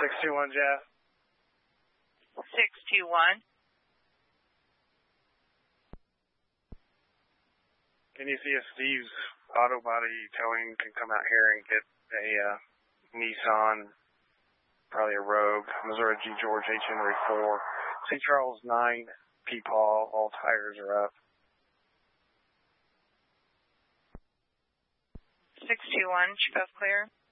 621, Jeff. 621. Can you see if Steve's Auto Body Towing can come out here and get a Nissan, probably a Rogue, Missouri G. George H. Henry 4, St. Charles 9, P. Paul, all tires are up. 621, Chief Clear.